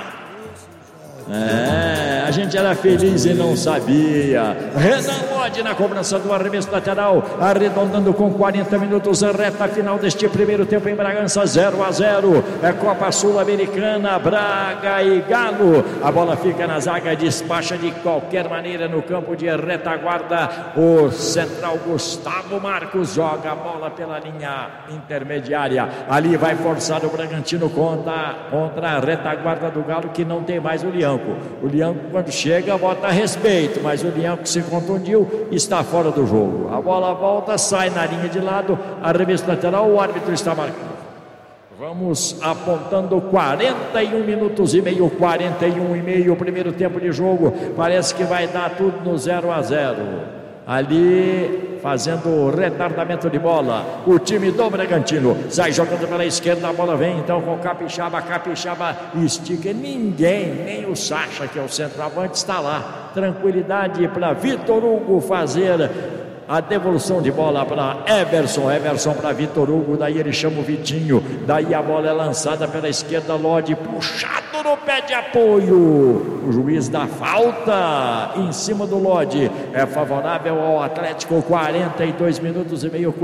A gente era feliz e não sabia. Renan Lodi na cobrança do arremesso lateral, arredondando com 40 minutos, reta final deste primeiro tempo em Bragança. 0-0. É Copa Sul-Americana, Braga e Galo. A bola fica na zaga, despacha de qualquer maneira no campo de retaguarda. O central Gustavo Marcos joga a bola pela linha intermediária. Ali vai forçar o Bragantino contra a retaguarda do Galo, que não tem mais o Lianco. O Lianco, quando chega, bota respeito, mas o Lianco se contundiu, está fora do jogo. A bola volta, sai na linha de lado, arremesso lateral, o árbitro está marcando. Vamos apontando 41 minutos e meio, 41 e meio, o primeiro tempo de jogo. Parece que vai dar tudo no 0-0. Ali fazendo retardamento de bola. O time do Bragantino sai jogando pela esquerda, a bola vem então com Capixaba estica, ninguém, nem o Sacha, que é o centroavante, está lá. Tranquilidade para Vitor Hugo fazer a devolução de bola para Everson para Vitor Hugo, daí ele chama o Vitinho, daí a bola é lançada pela esquerda, Lodi puxado no pé de apoio, o juiz dá falta em cima do Lodi, é favorável ao Atlético. 42 minutos e meio,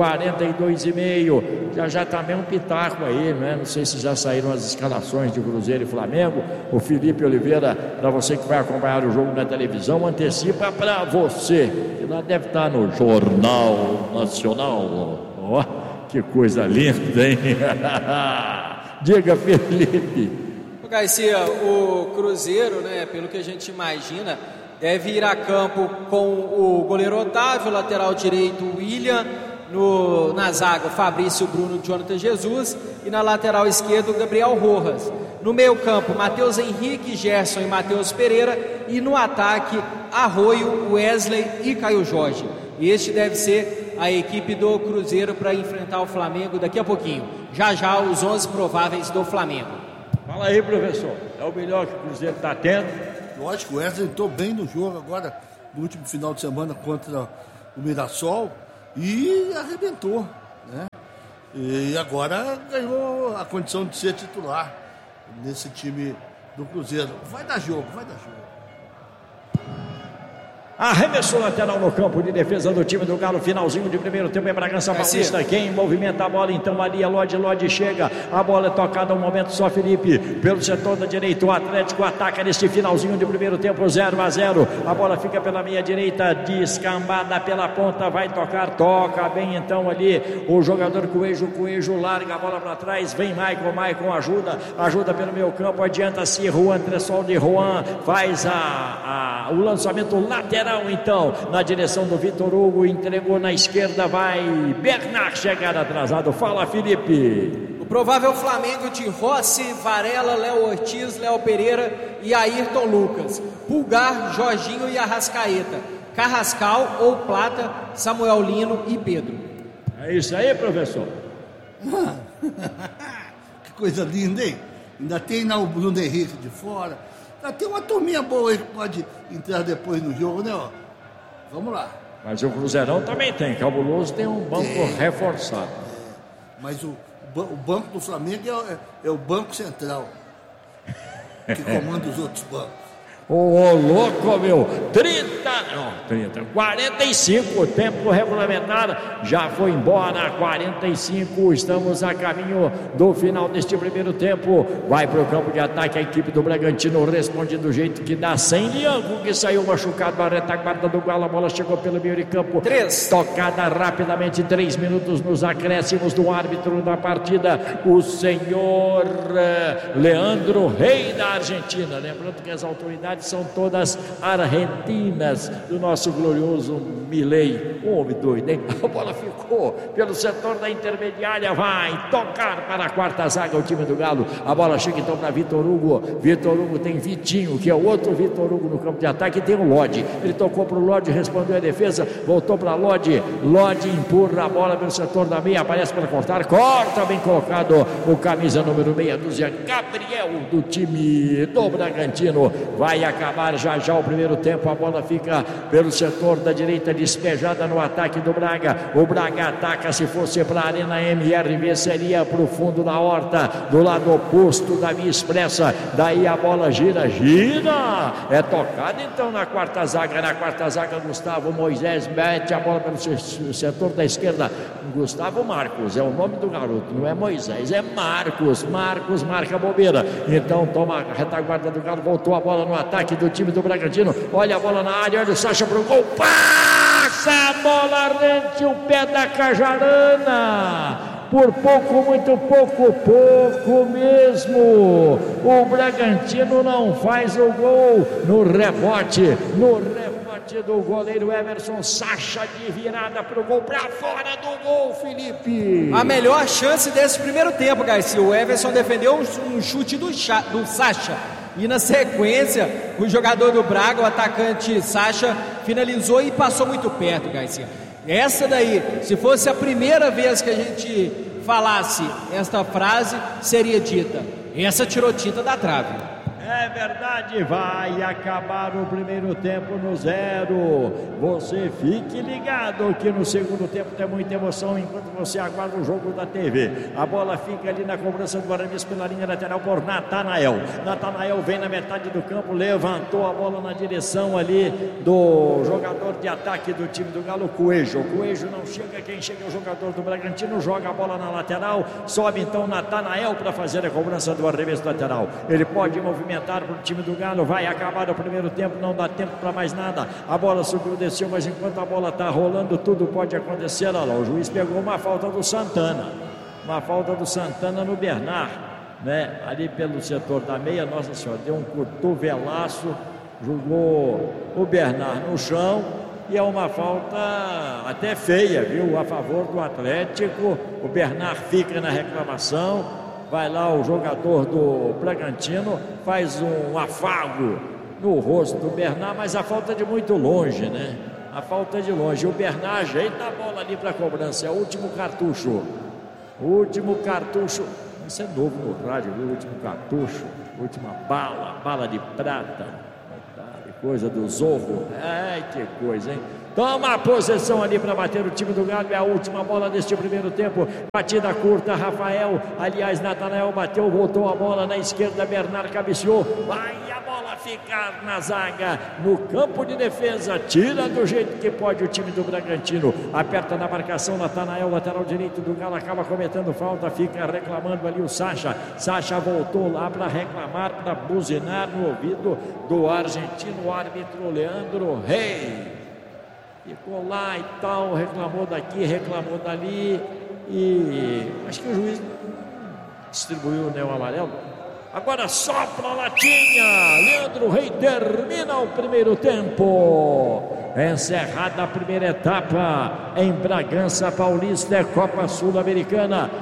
já também um pitaco aí, né? Não sei se já saíram as escalações de Cruzeiro e Flamengo. O Felipe Oliveira, para você que vai acompanhar o jogo na televisão, antecipa para você, que lá deve estar no Jornal Nacional. Oh, que coisa linda, hein? Diga, Felipe. Garcia, o Cruzeiro, né, pelo que a gente imagina, deve ir a campo com o goleiro Otávio, lateral direito William, na zaga Fabrício, Bruno, Jonathan Jesus, e na lateral esquerda o Gabriel Rojas. No meio campo, Matheus Henrique, Gerson e Matheus Pereira, e no ataque Arroio, Wesley e Caio Jorge. E este deve ser a equipe do Cruzeiro para enfrentar o Flamengo daqui a pouquinho. Já os 11 prováveis do Flamengo. Fala aí, professor. É o melhor que o Cruzeiro está tendo? Lógico, o Wesley entrou bem no jogo agora, no último final de semana contra o Mirassol, e arrebentou, né? E agora ganhou a condição de ser titular nesse time do Cruzeiro. Vai dar jogo. Arremessou lateral no campo de defesa do time do Galo. Finalzinho de primeiro tempo é Bragança Paulista. Quem movimenta a bola então ali é Lodi chega. A bola é tocada um momento só, Felipe. Pelo setor da direita, o Atlético ataca neste finalzinho de primeiro tempo, 0-0. A bola fica pela meia direita, descambada pela ponta, vai toca bem então ali o jogador Coelho larga a bola para trás, vem Maicon ajuda pelo meio campo, adianta-se Juan Tressol de Juan, faz o lançamento lateral então, na direção do Vitor Hugo, entregou na esquerda, vai Bernard, chegada atrasado. Fala, Felipe. O provável Flamengo de Rossi, Varela, Léo Ortiz, Léo Pereira e Ayrton Lucas, Pulgar, Jorginho e Arrascaeta, Carrascal ou Plata, Samuel Lino e Pedro. É isso aí, professor. Que coisa linda, hein? Ainda tem o Bruno Henrique de fora. Tem uma turminha boa aí que pode entrar depois no jogo, né? Ó. Vamos lá. Mas o Cruzeirão também tem. Cabuloso tem um banco reforçado. Mas o banco do Flamengo é o Banco Central, que comanda os outros bancos. Ô, louco, meu. 45, tempo regulamentar, já foi embora, 45, estamos a caminho do final deste primeiro tempo, vai para o campo de ataque a equipe do Bragantino, responde do jeito que dá, sem Lianco, que saiu machucado, a retaguarda do Galo, a bola chegou pelo meio de campo, 3. Tocada rapidamente, 3 minutos nos acréscimos do árbitro da partida, o senhor Leandro, rei da Argentina, lembrando que as autoridades são todas argentinas do nosso glorioso Milei. Homem doido, hein? A bola ficou pelo setor da intermediária, vai tocar para a quarta zaga o time do Galo. A bola chega então para Vitor Hugo. Vitor Hugo tem Vitinho, que é o outro Vitor Hugo no campo de ataque, e tem o Lodi. Ele tocou para o Lodi, respondeu a defesa, voltou para Lodi. Lodi empurra a bola pelo setor da meia, aparece para cortar, corta, bem colocado o camisa número meia dúzia, Gabriel, do time do Bragantino. Vai acabar já o primeiro tempo, a bola fica pelo setor da direita, despejada no ataque do Braga. O Braga ataca, se fosse para a Arena MRV seria para o fundo da horta, do lado oposto da Via Expressa. Daí a bola gira, é tocada então na quarta zaga, Gustavo Moisés mete a bola pelo setor da esquerda. Gustavo Marcos é o nome do garoto, não é Moisés, é Marcos marca a bobeira, então toma a retaguarda do Galo, voltou a bola no ataque do time do Bragantino, olha a bola na área, olha o Sacha pro gol, passa a bola rente o pé da Cajarana, por pouco, muito pouco mesmo, o Bragantino não faz o gol, no rebote do goleiro Everson, Sacha de virada pro gol, pra fora do gol, Felipe. A melhor chance desse primeiro tempo, Garcia, o Everson defendeu um chute do Sacha, e na sequência o jogador do Braga, o atacante Sacha, finalizou e passou muito perto, Garcia. Essa daí, se fosse a primeira vez que a gente falasse esta frase, seria dita: essa tirou tinta da trave. É verdade, vai acabar o primeiro tempo no 0. Você fique ligado que no segundo tempo tem muita emoção enquanto você aguarda o jogo da TV. A bola fica ali na cobrança do arremesso pela linha lateral por Natanael. Natanael vem na metade do campo, levantou a bola na direção ali do jogador de ataque do time do Galo, Coelho. Coelho não chega, quem chega é o jogador do Bragantino, joga a bola na lateral, sobe então Natanael para fazer a cobrança do arremesso lateral. Ele pode movimentar para o time do Galo, vai acabar o primeiro tempo, não dá tempo para mais nada. A bola subiu, desceu, mas enquanto a bola está rolando, tudo pode acontecer. Olha lá, o juiz pegou uma falta do Santana, no Bernard, né? Ali pelo setor da meia, nossa senhora, deu um cotovelaço, jogou o Bernard no chão. E é uma falta até feia, viu? A favor do Atlético. O Bernard fica na reclamação. Vai lá o jogador do Bragantino, faz um afago no rosto do Bernard, mas a falta de muito longe, né? A falta de longe. O Bernard ajeita a bola ali para a cobrança. É o último cartucho. Isso é novo no rádio, viu? O último cartucho, última bala de prata. Coisa do Zorro. Ai, que coisa, hein? Toma a posição ali para bater o time do Galo. É a última bola deste primeiro tempo. Batida curta, Rafael. Aliás, Natanael bateu, voltou a bola na esquerda. Bernard cabeceou. Vai a bola ficar na zaga, no campo de defesa. Tira do jeito que pode o time do Bragantino. Aperta na marcação. Natanael, lateral direito do Galo, acaba cometendo falta. Fica reclamando ali o Sacha. Sacha voltou lá para reclamar, para buzinar no ouvido do argentino, o árbitro Leandro Rey. Ficou lá e tal, reclamou daqui, reclamou dali, e acho que o juiz distribuiu o neo amarelo. Agora sopra a latinha. Leandro Rey termina o primeiro tempo. Encerrada a primeira etapa em Bragança Paulista, é Copa Sul-Americana.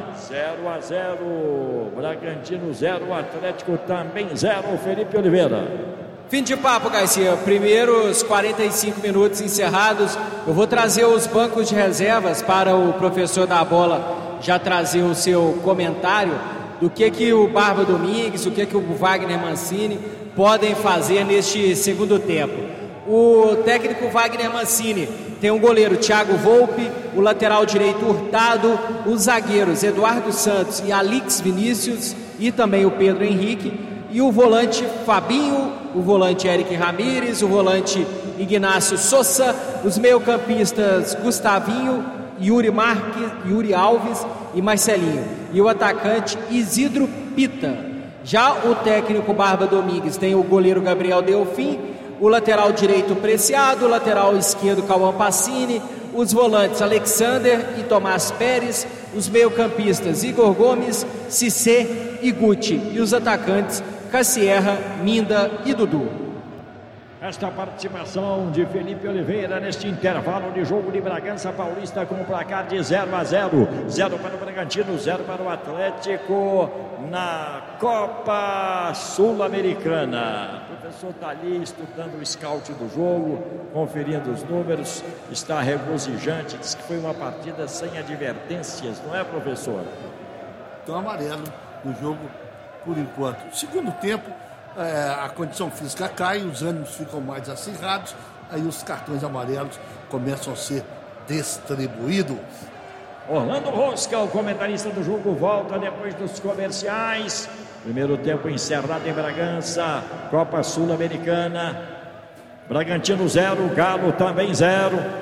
0-0, Bragantino 0, Atlético também 0, Felipe Oliveira. Fim de papo, Garcia. Primeiros 45 minutos encerrados. Eu vou trazer os bancos de reservas para o professor da bola já trazer o seu comentário do que o Barba Domingues, o que o Wagner Mancini podem fazer neste segundo tempo. O técnico Wagner Mancini tem o goleiro Thiago Volpe, o lateral direito Hurtado, os zagueiros Eduardo Santos e Alix Vinícius e também o Pedro Henrique. E o volante Fabinho, o volante Eric Ramírez, o volante Ignacio Sousa, os meio-campistas Gustavinho, Yuri Marques, Yuri Alves e Marcelinho. E o atacante Isidro Pita. Já o técnico Barba Domingues tem o goleiro Gabriel Delfim, o lateral direito Preciado, o lateral esquerdo Cauã Pacini, os volantes Alexander e Tomás Pérez, os meio-campistas Igor Gomes, Cissé e Guti. E os atacantes Cassierra, Minda e Dudu. Esta participação de Felipe Oliveira neste intervalo de jogo de Bragança Paulista com o placar de 0-0. 0 para o Bragantino, 0 para o Atlético na Copa Sul-Americana. O professor está ali estudando o scout do jogo, conferindo os números, está regozijante, diz que foi uma partida sem advertências, não é, professor? Então amarelo no jogo por enquanto. No segundo tempo, a condição física cai, os ânimos ficam mais acirrados, aí os cartões amarelos começam a ser distribuídos. Orlando Rosca, o comentarista do jogo, volta depois dos comerciais. Primeiro tempo encerrado em Bragança, Copa Sul-Americana. Bragantino 0, Galo também 0.